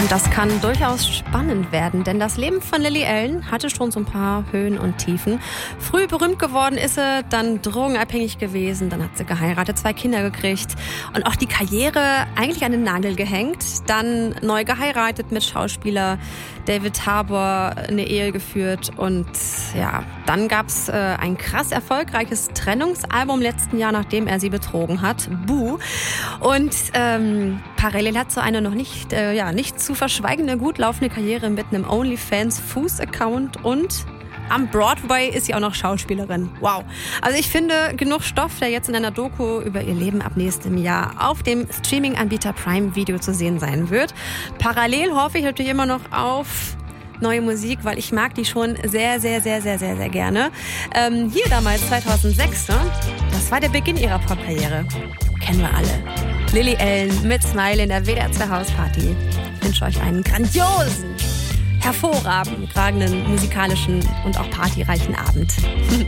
Und das kann durchaus spannend werden, denn das Leben von Lily Allen hatte schon so ein paar Höhen und Tiefen. Früh berühmt geworden ist sie, dann drogenabhängig gewesen, dann hat sie geheiratet, 2 Kinder gekriegt und auch die Karriere eigentlich an den Nagel gehängt. Dann neu geheiratet mit Schauspieler David Harbour, eine Ehe geführt und ja, dann gab's ein krass erfolgreiches Trennungsalbum letzten Jahr, nachdem er sie betrogen hat, Boo. Und parallel hat so eine noch nicht zu verschweigende, gut laufende Karriere mit einem OnlyFans-Fuß-Account und am Broadway ist sie auch noch Schauspielerin. Wow. Also ich finde, genug Stoff, der jetzt in einer Doku über ihr Leben ab nächstem Jahr auf dem Streaming-Anbieter Prime Video zu sehen sein wird. Parallel hoffe ich natürlich immer noch auf neue Musik, weil ich mag die schon sehr, sehr, sehr, sehr, sehr, sehr gerne. Hier damals 2006, ne? Das war der Beginn ihrer Popkarriere. Kennen wir alle. Lily Allen mit Smile in der WDR 2 Hausparty. Ich wünsche euch einen grandiosen, hervorragenden musikalischen und auch partyreichen Abend.